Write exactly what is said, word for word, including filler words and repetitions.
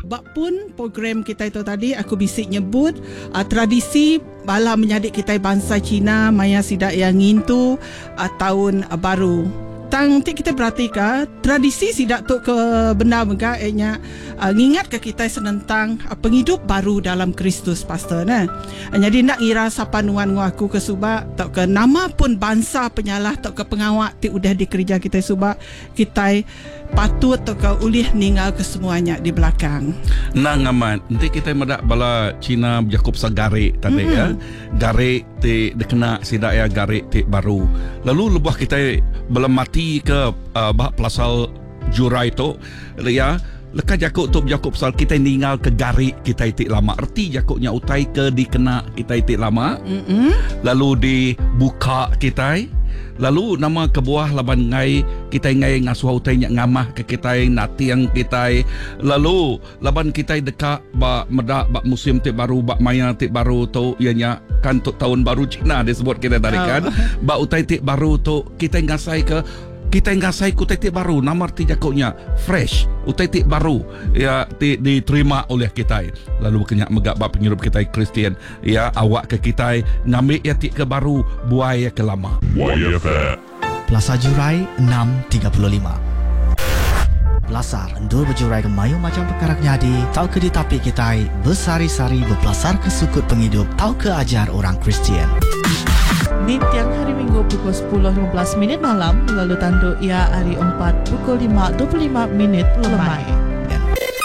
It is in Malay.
Bak pun program kita itu tadi aku bisik nyebut uh, tradisi bala menyadik kita bangsa Cina maya sidak yang ngintu uh, tahun uh, baru. Tang ti kita perhatikan tradisi sidak tu ke benda mega enya uh, ngingat ke kita senentang uh, penghidup baru dalam Kristus pastor nah. Uh, jadi nak ngira sapa nuan ngaku ke suba tak ke nama pun bangsa penyalah tak ke pengawak ti udah di kerja kita suba kita patut tak ke ulih ninggal ke semuanya di belakang. Nang aman nanti kita medak bala Cina Jakob sagare tadi mm-hmm. ya. Gare ti dikena sidak ya gare ti baru. Lalu lebuh kita belum mati ke uh, bah pelasal jurai tu ya leka Jakob tu Jakob sal kita ninggal ke gari kita itik lama erti Jakobnya utai ke dikena kita itik lama mm-hmm. lalu dibuka kita lalu nama kebuah laban ngai kita ngai ngasuh utai nya ngamah ke kita nati yang kita lalu laban kita dekat ba medak ba musim tik baru ba maya tik baru tu ianya kan tu tahun baru Cina disebut kita tadi kan oh. Ba utai tik baru tu kita ngasai ke kita ngasai ku utai tik baru nama arti Jakobnya fresh utai tik baru ya ti, diterima oleh kita lalu kenyak megak ba penghidup kita Kristian ya awak ke kita ngambil ya tik ke baru buaya ke lama. Plaza Jurai enam tiga puluh lima Belasar endur berjurai ke mayu macam perkara nyadi tau ke ditapi kita bersari-sari berpelasar ke sukut penghidup tau ke ajar orang Kristian. Ni tiang hari Minggu pukul sepuluh lima belas minit malam lalu tanduk ia hari empat pukul lima dua puluh lima minit lemai.